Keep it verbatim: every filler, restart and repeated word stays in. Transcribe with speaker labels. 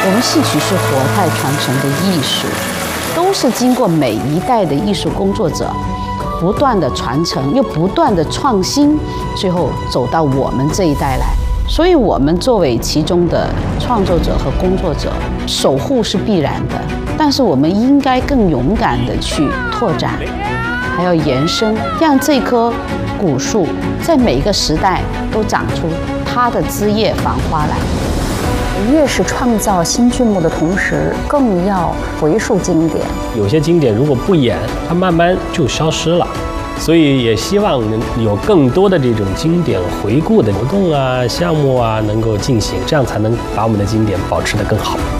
Speaker 1: 我们戏曲是活态传承的艺术，都是经过每一代的艺术工作者不断的传承，又不断的创新，最后走到我们这一代来。所以我们作为其中的创作者和工作者，守护是必然的，但是我们应该更勇敢地去拓展，还要延伸，让这棵古树在每一个时代都长出它的枝叶繁花来。
Speaker 2: 越是创造新剧目的同时，更要回溯经典。
Speaker 3: 有些经典如果不演，它慢慢就消失了。所以也希望有更多的这种经典回顾的活动啊、项目啊能够进行，这样才能把我们的经典保持得更好。